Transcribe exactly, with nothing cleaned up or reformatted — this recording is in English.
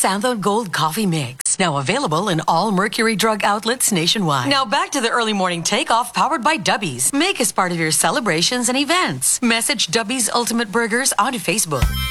Santho Gold Coffee Mix. Now available in all Mercury Drug outlets nationwide. Now back to the early morning takeoff powered by Dubbies. Make us part of your celebrations and events. Message Dubbies Ultimate Burgers on Facebook.